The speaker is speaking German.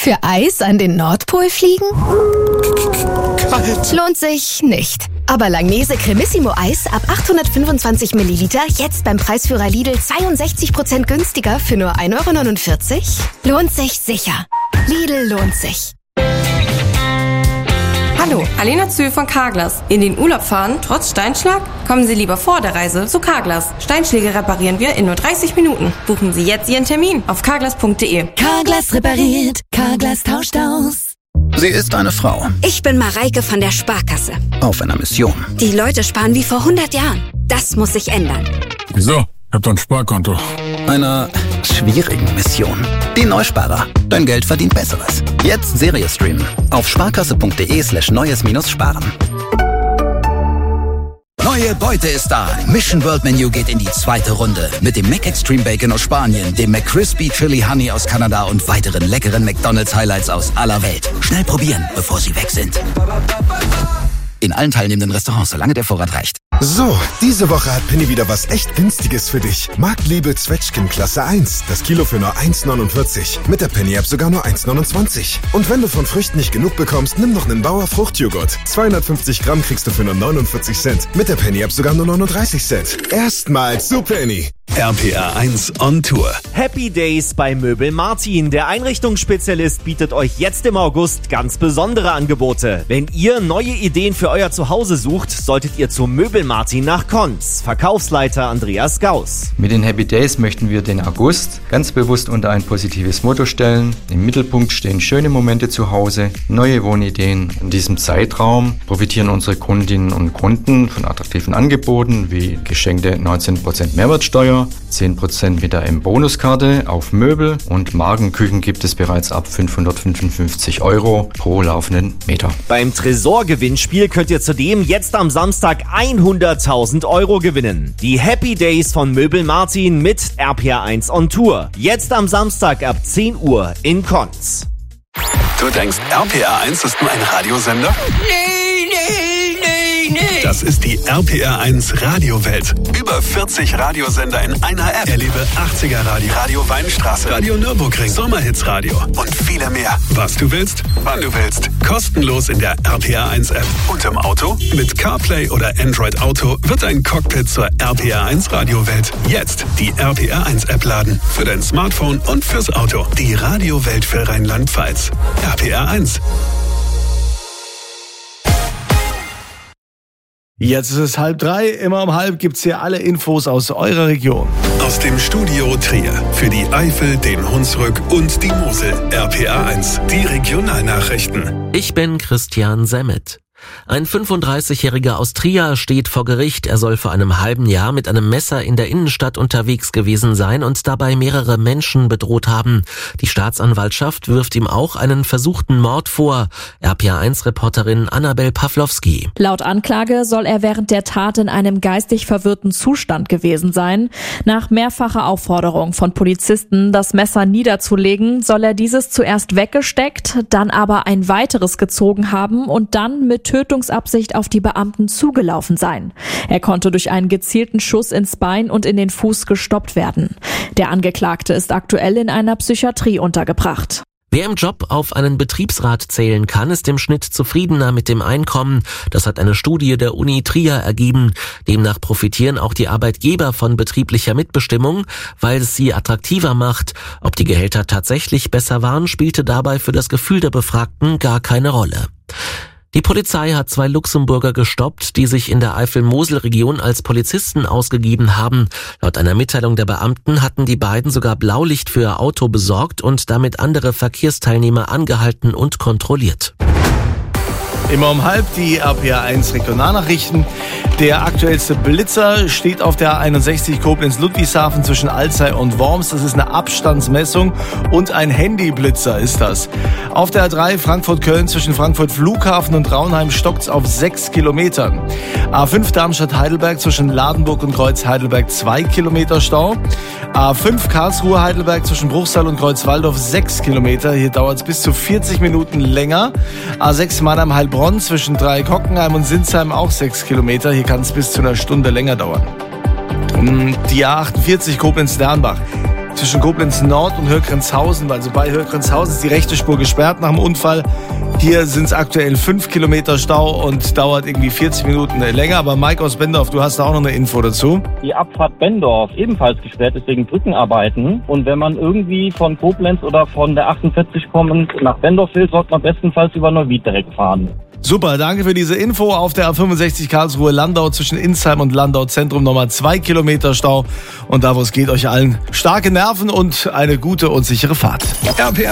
Für Eis an den Nordpol fliegen? Kalt. Lohnt sich nicht. Aber Langnese Cremissimo Eis ab 825 Milliliter jetzt beim Preisführer Lidl 62% günstiger für nur 1,49 €? Lohnt sich sicher. Lidl lohnt sich. Hallo, Alena Zühl von Carglass. In den Urlaub fahren, trotz Steinschlag? Kommen Sie lieber vor der Reise zu Carglass. Steinschläge reparieren wir in nur 30 Minuten. Buchen Sie jetzt Ihren Termin auf carglass.de. Carglass repariert, Carglass tauscht aus. Sie ist eine Frau. Ich bin Mareike von der Sparkasse. Auf einer Mission. Die Leute sparen wie vor 100 Jahren. Das muss sich ändern. Wieso? Ich hab doch ein Sparkonto. Einer schwierigen Mission. Die Neusparer. Dein Geld verdient Besseres. Jetzt Serie streamen. Auf sparkasse.de/neues-sparen. Neue Beute ist da. Mission World Menu geht in die zweite Runde. Mit dem McExtreme Bacon aus Spanien, dem McCrispy Chili Honey aus Kanada und weiteren leckeren McDonald's Highlights aus aller Welt. Schnell probieren, bevor sie weg sind. In allen teilnehmenden Restaurants, solange der Vorrat reicht. So, diese Woche hat Penny wieder was echt Günstiges für dich. Marktliebe Zwetschgen Klasse 1. Das Kilo für nur 1,49. Mit der Penny-App sogar nur 1,29. Und wenn du von Früchten nicht genug bekommst, nimm noch einen Bauer Fruchtjoghurt. 250 Gramm kriegst du für nur 49 Cent. Mit der Penny-App sogar nur 39 Cent. Erstmals zu Penny. RPR 1 on Tour. Happy Days bei Möbel Martin. Der Einrichtungsspezialist bietet euch jetzt im August ganz besondere Angebote. Wenn ihr neue Ideen für euer Zuhause sucht, solltet ihr zu Möbel Martin nach Konz. Verkaufsleiter Andreas Gauss. Mit den Happy Days möchten wir den August ganz bewusst unter ein positives Motto stellen. Im Mittelpunkt stehen schöne Momente zu Hause, neue Wohnideen. In diesem Zeitraum profitieren unsere Kundinnen und Kunden von attraktiven Angeboten wie geschenkte 19% Mehrwertsteuer, 10% mit der M-Bonuskarte auf Möbel und Markenküchen gibt es bereits ab 555 € pro laufenden Meter. Beim Tresor-Gewinnspiel könnt ihr zudem jetzt am Samstag 100.000 € gewinnen. Die Happy Days von Möbel Martin mit RPR 1 on Tour. Jetzt am Samstag ab 10 Uhr in Konz. Du denkst, RPR 1 ist nur ein Radiosender? Nee. Das ist die RPR 1 Radiowelt. Über 40 Radiosender in einer App. Erlebe 80er Radio, Radio Weinstraße, Radio Nürburgring, Sommerhits Radio und viele mehr. Was du willst, wann du willst. Kostenlos in der RPR 1 App. Und im Auto? Mit CarPlay oder Android Auto wird ein Cockpit zur RPR 1 Radiowelt. Jetzt die RPR 1 App laden. Für dein Smartphone und fürs Auto. Die Radiowelt für Rheinland-Pfalz. RPR 1. Jetzt ist es 2:30, immer um 2:30 gibt's hier alle Infos aus eurer Region. Aus dem Studio Trier für die Eifel, den Hunsrück und die Mosel. RPR 1, die Regionalnachrichten. Ich bin Christian Semmet. Ein 35-Jähriger aus Trier steht vor Gericht. Er soll vor einem halben Jahr mit einem Messer in der Innenstadt unterwegs gewesen sein und dabei mehrere Menschen bedroht haben. Die Staatsanwaltschaft wirft ihm auch einen versuchten Mord vor. RPR1-Reporterin Annabel Pawlowski. Laut Anklage soll er während der Tat in einem geistig verwirrten Zustand gewesen sein. Nach mehrfacher Aufforderung von Polizisten, das Messer niederzulegen, soll er dieses zuerst weggesteckt, dann aber ein weiteres gezogen haben und dann mit Tötungsabsicht auf die Beamten zugelaufen sein. Er konnte durch einen gezielten Schuss ins Bein und in den Fuß gestoppt werden. Der Angeklagte ist aktuell in einer Psychiatrie untergebracht. Wer im Job auf einen Betriebsrat zählen kann, ist im Schnitt zufriedener mit dem Einkommen. Das hat eine Studie der Uni Trier ergeben. Demnach profitieren auch die Arbeitgeber von betrieblicher Mitbestimmung, weil es sie attraktiver macht. Ob die Gehälter tatsächlich besser waren, spielte dabei für das Gefühl der Befragten gar keine Rolle. Die Polizei hat 2 Luxemburger gestoppt, die sich in der Eifel-Mosel-Region als Polizisten ausgegeben haben. Laut einer Mitteilung der Beamten hatten die beiden sogar Blaulicht für ihr Auto besorgt und damit andere Verkehrsteilnehmer angehalten und kontrolliert. Immer um 2:30 die RPR1 Regionalnachrichten. Der aktuellste Blitzer steht auf der A61 Koblenz-Ludwigshafen zwischen Alzey und Worms. Das ist eine Abstandsmessung und ein Handyblitzer ist das. Auf der A3 Frankfurt-Köln zwischen Frankfurt Flughafen und Raunheim stockt's auf 6 Kilometern. A5 Darmstadt-Heidelberg zwischen Ladenburg und Kreuz-Heidelberg 2 Kilometer Stau. A5 Karlsruhe-Heidelberg zwischen Bruchsal und Kreuzwaldorf 6 Kilometer. Hier dauert es bis zu 40 Minuten länger. A6 Mannheim-Heilbronn zwischen Dreieck-Hockenheim und Sinsheim auch 6 Kilometer. Hier kann es bis zu einer Stunde länger dauern. Die A48 Koblenz-Dernbach. zwischen Koblenz Nord und Hörgrenzhausen, also bei Hörgrenzhausen ist die rechte Spur gesperrt nach dem Unfall. Hier sind es aktuell 5 Kilometer Stau und dauert irgendwie 40 Minuten länger. Aber Mike aus Bendorf, du hast da auch noch eine Info dazu. Die Abfahrt Bendorf ebenfalls gesperrt ist wegen Brückenarbeiten. Und wenn man irgendwie von Koblenz oder von der 48 kommend nach Bendorf will, sollte man bestenfalls über Neuwied direkt fahren. Super, danke für diese Info. Auf der A65 Karlsruhe-Landau zwischen Insheim und Landau Zentrum nochmal 2 Kilometer Stau. Und da, wo es geht, euch allen starke Nerven und eine gute und sichere Fahrt. RPR